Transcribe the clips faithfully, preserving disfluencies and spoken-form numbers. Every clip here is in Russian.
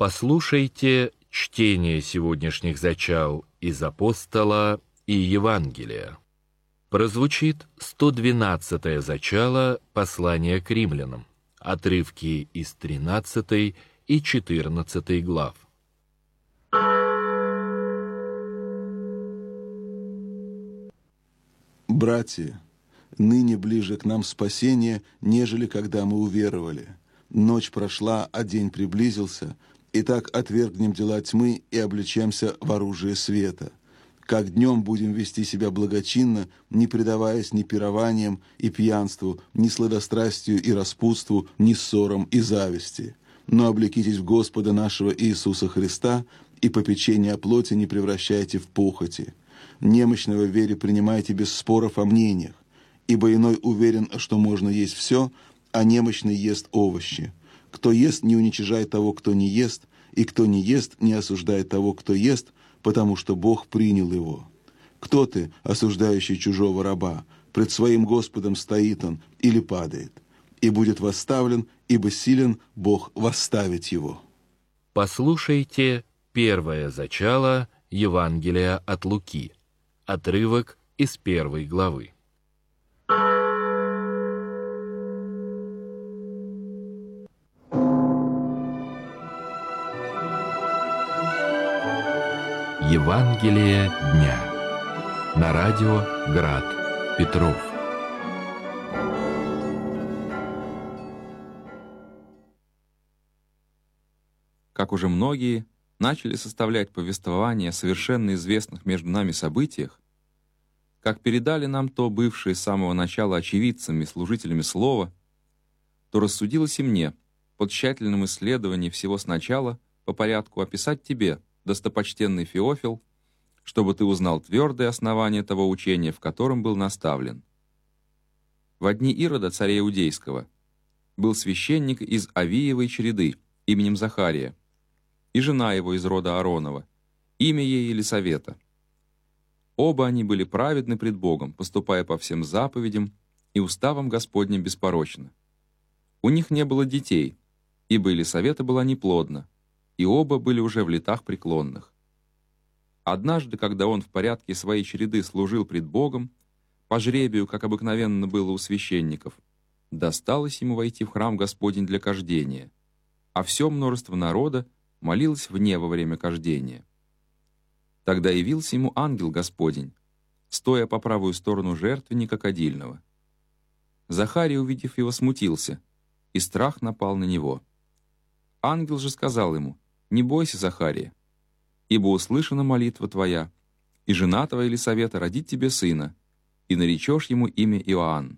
Послушайте чтение сегодняшних зачал из Апостола и Евангелия. Прозвучит сто двенадцатое зачало послания к римлянам, отрывки из тринадцатой и четырнадцатой глав. Братья, ныне ближе к нам спасение, нежели когда мы уверовали. Ночь прошла, а день приблизился. Итак, отвергнем дела тьмы и облечемся в оружие света. Как днем будем вести себя благочинно, не предаваясь ни пированиям и пьянству, ни сладострастию и распутству, ни ссорам и зависти. Но облекитесь в Господа нашего Иисуса Христа, и попечение о плоти не превращайте в похоти. Немощного в вере принимайте без споров о мнениях, ибо иной уверен, что можно есть все, а немощный ест овощи. Кто ест, не уничижает того, кто не ест, и кто не ест, не осуждает того, кто ест, потому что Бог принял его. Кто ты, осуждающий чужого раба? Пред своим Господом стоит он или падает, и будет восставлен, ибо силен Бог восставить его». Послушайте первое зачало Евангелия от Луки, отрывок из первой главы. Евангелие дня. На радио Град Петров. Как уже многие начали составлять повествование о совершенно известных между нами событиях, как передали нам то бывшие с самого начала очевидцами и служителями слова, то рассудилось и мне, по тщательном исследовании всего сначала, по порядку описать тебе, достопочтенный Феофил, чтобы ты узнал твердое основание того учения, в котором был наставлен. В дни Ирода, царя Иудейского, был священник из Авиевой череды именем Захария, и жена его из рода Ааронова, имя ей Елисавета. Оба они были праведны пред Богом, поступая по всем заповедям и уставам Господним беспорочно. У них не было детей, ибо Елисавета была неплодна, и оба были уже в летах преклонных. Однажды, когда он в порядке своей череды служил пред Богом, по жребию, как обыкновенно было у священников, досталось ему войти в храм Господень для кождения, а все множество народа молилось вне во время кождения. Тогда явился ему ангел Господень, стоя по правую сторону жертвенника кадильного. Захарий, увидев его, смутился, и страх напал на него. Ангел же сказал ему: «Не бойся, Захария, ибо услышана молитва твоя, и жена твоя Елисавета родит тебе сына, и наречешь ему имя Иоанн.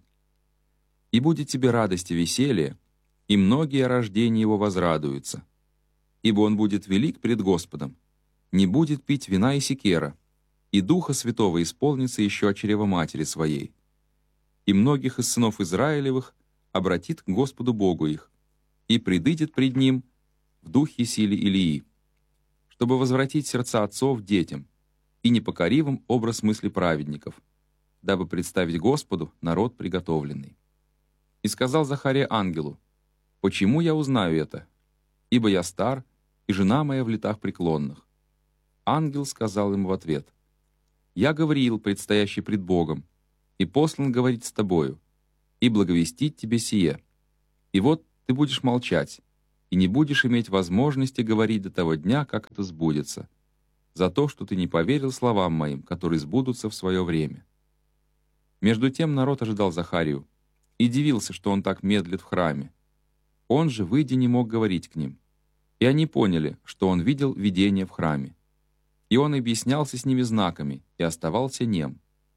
И будет тебе радость и веселье, и многие о рождении его возрадуются, ибо он будет велик пред Господом, не будет пить вина и секера, и Духа Святого исполнится еще от чрева матери своей. И многих из сынов Израилевых обратит к Господу Богу их, и предыдет пред Ним в духе и силе Илии, чтобы возвратить сердца отцов детям и непокоривым образ мысли праведников, дабы представить Господу народ приготовленный». И сказал Захария ангелу: «Почему я узнаю это? Ибо я стар, и жена моя в летах преклонных». Ангел сказал ему в ответ: «Я Гавриил, предстоящий пред Богом, и послан говорить с тобою, и благовестить тебе сие. И вот ты будешь молчать, и не будешь иметь возможности говорить до того дня, как это сбудется, за то, что ты не поверил словам моим, которые сбудутся в свое время». Между тем народ ожидал Захарию и дивился, что он так медлит в храме. Он же, выйдя, не мог говорить к ним. И они поняли, что он видел видение в храме. И он объяснялся с ними знаками и оставался нем.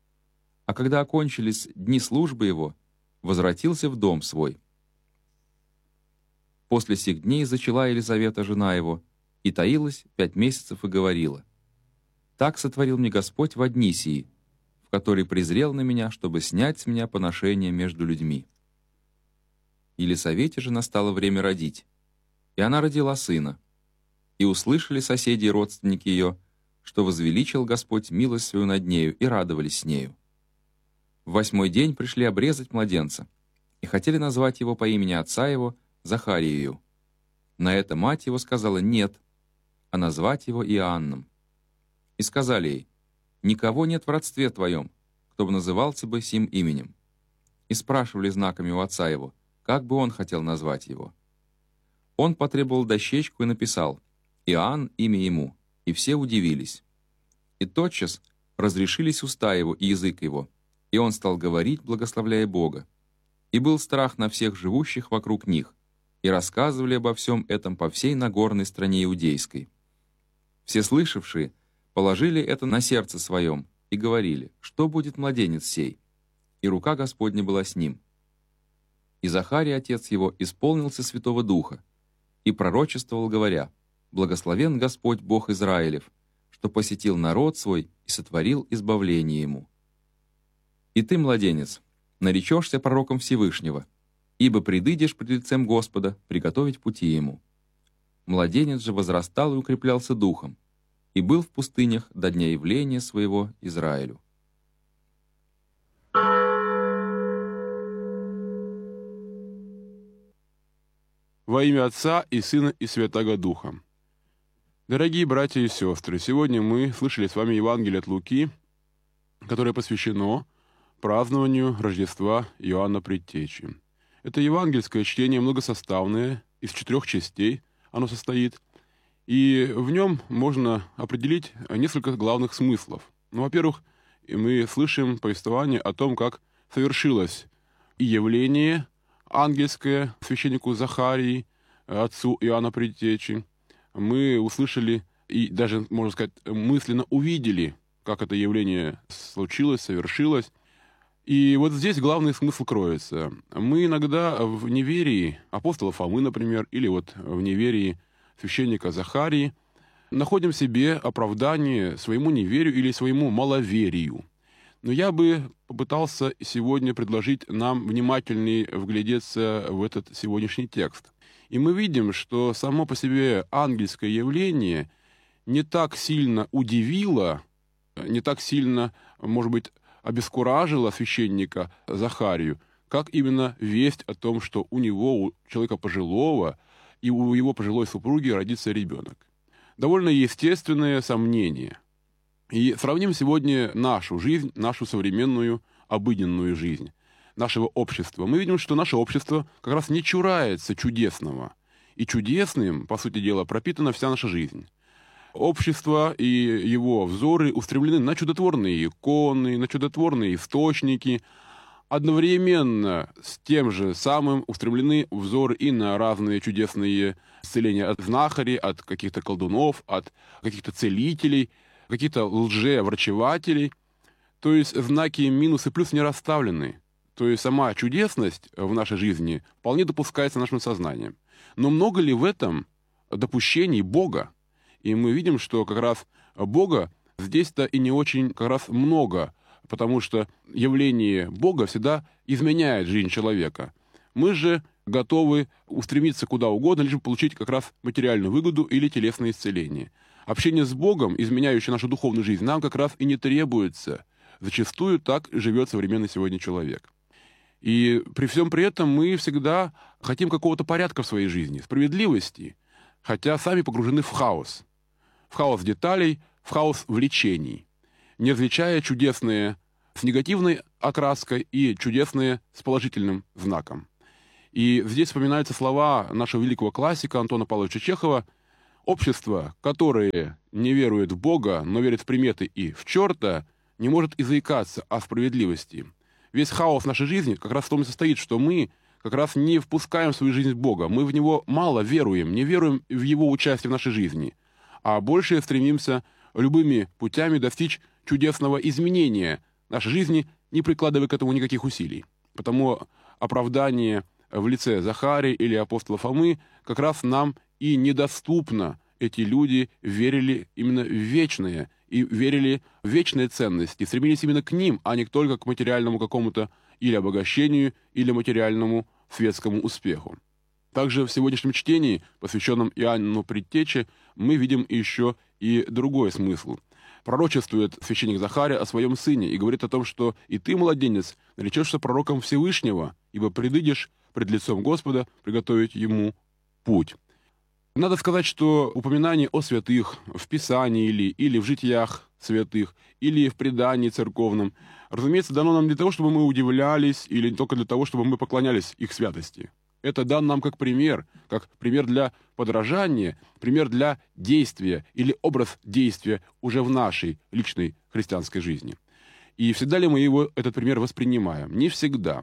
А когда окончились дни службы его, возвратился в дом свой. После сих дней зачала Елизавета, жена его, и таилась пять месяцев и говорила: «Так сотворил мне Господь во дни сии, в которые презрел на меня, чтобы снять с меня поношение между людьми». Елисавете же настало время родить, и она родила сына. И услышали соседи и родственники ее, что возвеличил Господь милость свою над нею, и радовались с нею. В восьмой день пришли обрезать младенца, и хотели назвать его по имени отца его Захарию. На это мать его сказала «нет», а назвать его Иоанном. И сказали ей: «Никого нет в родстве твоем, кто бы назывался бы сим именем». И спрашивали знаками у отца его, как бы он хотел назвать его. Он потребовал дощечку и написал: «Иоанн имя ему», и все удивились. И тотчас разрешились уста его и язык его, и он стал говорить, благословляя Бога. И был страх на всех живущих вокруг них, и рассказывали обо всем этом по всей Нагорной стране иудейской. Все слышавшие положили это на сердце своем и говорили: что будет младенец сей? И рука Господня была с ним. И Захарий, отец его, исполнился Святого Духа и пророчествовал, говоря: «Благословен Господь Бог Израилев, что посетил народ свой и сотворил избавление ему. И ты, младенец, наречешься пророком Всевышнего, ибо предыдешь пред лицем Господа приготовить пути ему». Младенец же возрастал и укреплялся духом, и был в пустынях до дня явления своего Израилю. Во имя Отца и Сына и Святаго Духа. Дорогие братья и сестры, сегодня мы слышали с вами Евангелие от Луки, которое посвящено празднованию Рождества Иоанна Предтечи. Это евангельское чтение многосоставное, из четырех частей оно состоит, и в нем можно определить несколько главных смыслов. Ну, во-первых, мы слышим повествование о том, как совершилось и явление ангельское священнику Захарии, отцу Иоанна Предтечи. Мы услышали и даже, можно сказать, мысленно увидели, как это явление случилось, совершилось. И вот здесь главный смысл кроется. Мы иногда в неверии апостола Фомы, например, или вот в неверии священника Захарии находим в себе оправдание своему неверию или своему маловерию. Но я бы попытался сегодня предложить нам внимательнее вглядеться в этот сегодняшний текст. И мы видим, что само по себе ангельское явление не так сильно удивило, не так сильно, может быть, обескуражило священника Захарию, как именно весть о том, что у него, у человека пожилого, и у его пожилой супруги родится ребенок. Довольно естественное сомнение. И сравним сегодня нашу жизнь, нашу современную обыденную жизнь нашего общества. Мы видим, что наше общество как раз не чурается чудесного. И чудесным, по сути дела, пропитана вся наша жизнь. Общество и его взоры устремлены на чудотворные иконы, на чудотворные источники. Одновременно с тем же самым устремлены взоры и на разные чудесные исцеления от знахарей, от каких-то колдунов, от каких-то целителей, каких-то лже-врачевателей. То есть знаки минус и плюс не расставлены. То есть сама чудесность в нашей жизни вполне допускается нашим сознанием. Но много ли в этом допущений Бога? И мы видим, что как раз Бога здесь-то и не очень как раз много, потому что явление Бога всегда изменяет жизнь человека. Мы же готовы устремиться куда угодно, лишь бы получить как раз материальную выгоду или телесное исцеление. Общение с Богом, изменяющее нашу духовную жизнь, нам как раз и не требуется. Зачастую так живет современный сегодня человек. И при всем при этом мы всегда хотим какого-то порядка в своей жизни, справедливости, хотя сами погружены в хаос. В хаос деталей, в хаос влечений, не различая чудесные с негативной окраской и чудесные с положительным знаком. И здесь вспоминаются слова нашего великого классика Антона Павловича Чехова: «Общество, которое не верует в Бога, но верит в приметы и в черта, не может и заикаться о справедливости». Весь хаос нашей жизни как раз в том и состоит, что мы как раз не впускаем в свою жизнь Бога. Мы в Него мало веруем, не веруем в Его участие в нашей жизни, а больше стремимся любыми путями достичь чудесного изменения нашей жизни, не прикладывая к этому никаких усилий. Потому оправдание в лице Захарии или апостола Фомы как раз нам и недоступно. Эти люди верили именно в вечное, и верили в вечные ценности, стремились именно к ним, а не только к материальному какому-то или обогащению, или материальному светскому успеху. Также в сегодняшнем чтении, посвященном Иоанну Предтече, мы видим еще и другой смысл. Пророчествует священник Захария о своем сыне и говорит о том, что «и ты, младенец, наречешься пророком Всевышнего, ибо предыдешь пред лицом Господа приготовить ему путь». Надо сказать, что упоминание о святых в Писании или, или в житиях святых, или в предании церковном, разумеется, дано нам для того, чтобы мы удивлялись, или только для того, чтобы мы поклонялись их святости. Это дан нам как пример, как пример для подражания, пример для действия или образ действия уже в нашей личной христианской жизни. И всегда ли мы его, этот пример воспринимаем? Не всегда.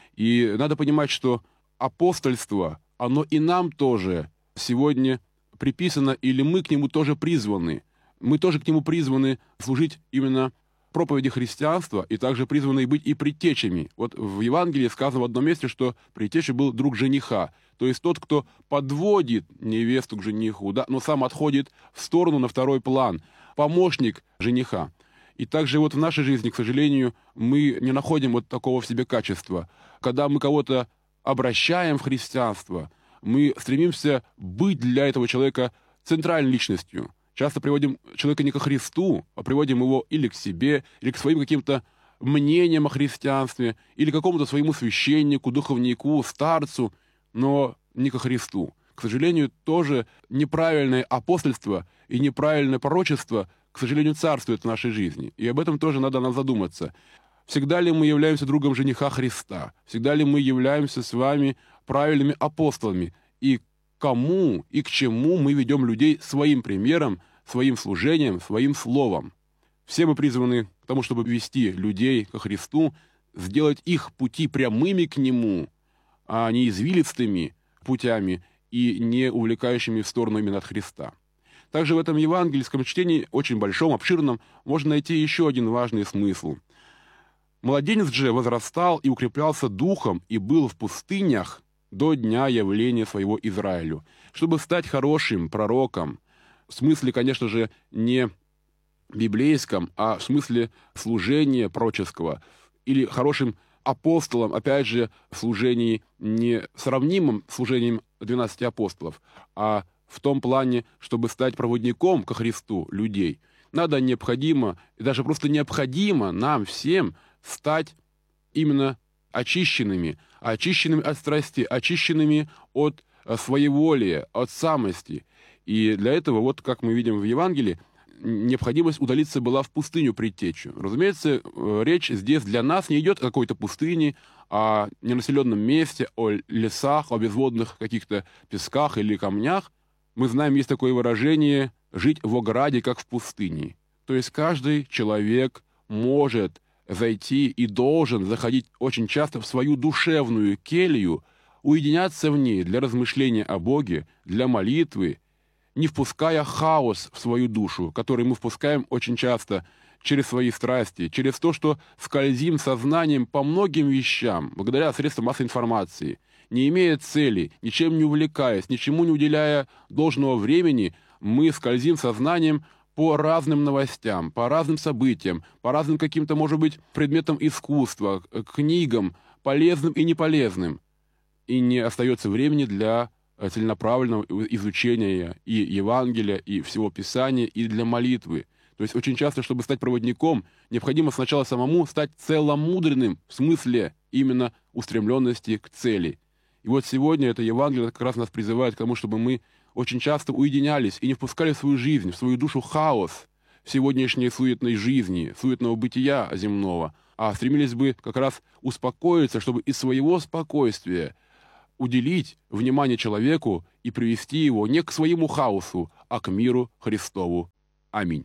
И надо понимать, что апостольство, оно и нам тоже сегодня приписано, или мы к нему тоже призваны. Мы тоже к нему призваны служить именно проповеди христианства, и также призваны быть и предтечами. Вот в Евангелии сказано в одном месте, что предтеча был друг жениха, то есть тот, кто подводит невесту к жениху, да, но сам отходит в сторону на второй план, помощник жениха. И также вот в нашей жизни, к сожалению, мы не находим вот такого в себе качества. Когда мы кого-то обращаем в христианство, мы стремимся быть для этого человека центральной личностью. Часто приводим человека не ко Христу, а приводим его или к себе, или к своим каким-то мнениям о христианстве, или к какому-то своему священнику, духовнику, старцу, но не ко Христу. К сожалению, тоже неправильное апостольство и неправильное пророчество, к сожалению, царствует в нашей жизни. И об этом тоже надо нам задуматься. Всегда ли мы являемся другом жениха Христа? Всегда ли мы являемся с вами правильными апостолами? И кому и к чему мы ведем людей своим примером, своим служением, своим словом? Все мы призваны к тому, чтобы вести людей ко Христу, сделать их пути прямыми к Нему, а не извилистыми путями и не увлекающими в сторону именно от Христа. Также в этом евангельском чтении, очень большом, обширном, можно найти еще один важный смысл. «Младенец же возрастал и укреплялся духом, и был в пустынях до дня явления своего Израилю», чтобы стать хорошим пророком, в смысле, конечно же, не библейском, а в смысле служения пророческого, или хорошим апостолом, опять же, в служении не сравнимым служением двенадцати апостолов, а в том плане, чтобы стать проводником ко Христу людей. Надо необходимо, и даже просто необходимо нам всем стать именно очищенными, очищенными от страсти, очищенными от своеволия, от самости. И для этого, вот как мы видим в Евангелии, необходимость удалиться была в пустыню предтечу. Разумеется, речь здесь для нас не идет о какой-то пустыне, о ненаселенном месте, о лесах, о безводных каких-то песках или камнях. Мы знаем, есть такое выражение «жить в ограде, как в пустыне». То есть каждый человек может зайти и должен заходить очень часто в свою душевную келью, уединяться в ней для размышления о Боге, для молитвы, не впуская хаос в свою душу, который мы впускаем очень часто через свои страсти, через то, что скользим сознанием по многим вещам, благодаря средствам массовой информации, не имея цели, ничем не увлекаясь, ничему не уделяя должного времени, мы скользим сознанием по разным новостям, по разным событиям, по разным каким-то, может быть, предметам искусства, книгам, полезным и неполезным. И не остается времени для целенаправленного изучения и Евангелия, и всего Писания, и для молитвы. То есть очень часто, чтобы стать проводником, необходимо сначала самому стать целомудренным, в смысле именно устремленности к цели. И вот сегодня это Евангелие как раз нас призывает к тому, чтобы мы очень часто уединялись и не впускали в свою жизнь, в свою душу хаос сегодняшней суетной жизни, суетного бытия земного, а стремились бы как раз успокоиться, чтобы из своего спокойствия уделить внимание человеку и привести его не к своему хаосу, а к миру Христову. Аминь.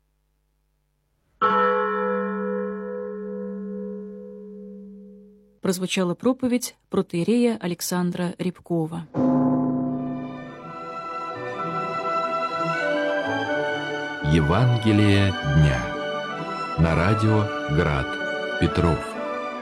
Прозвучала проповедь протоиерея Александра Рябкова. Евангелие дня. На радио Град. Петров.